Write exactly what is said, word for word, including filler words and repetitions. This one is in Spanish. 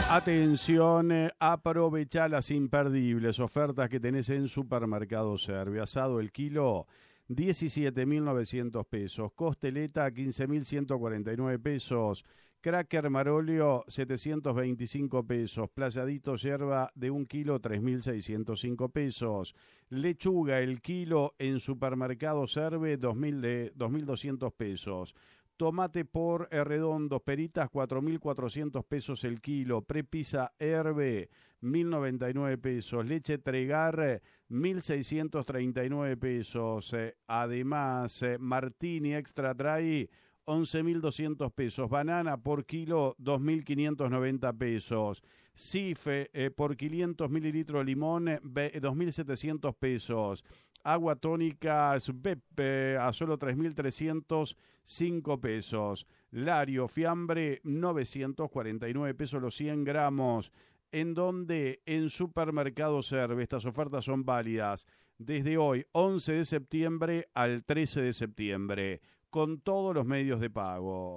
Atención, eh, aprovecha las imperdibles ofertas que tenés en Supermercado Serve. Asado el kilo, diecisiete mil novecientos pesos. Costeleta, quince mil ciento cuarenta y nueve pesos. Cracker Marolio, setecientos veinticinco pesos. Playadito yerba de un kilo, tres mil seiscientos cinco pesos. Lechuga el kilo en Supermercado Serve, dos mil doscientos pesos. Tomate por redondos, peritas, cuatro mil cuatrocientos pesos el kilo. Prepisa Herbe, mil noventa y nueve pesos. Leche Tregar, mil seiscientos treinta y nueve pesos. Eh, además, eh, Martini Extra Dry, once mil doscientos pesos. Banana por kilo, dos mil quinientos noventa pesos. Cife eh, por quinientos mililitros limón, eh, dos mil setecientos pesos. Agua tónica Beppe a solo tres mil trescientos cinco pesos. Lario Fiambre, novecientos cuarenta y nueve pesos los cien gramos. En donde en Supermercado Serve estas ofertas son válidas desde hoy, once de septiembre al trece de septiembre, con todos los medios de pago.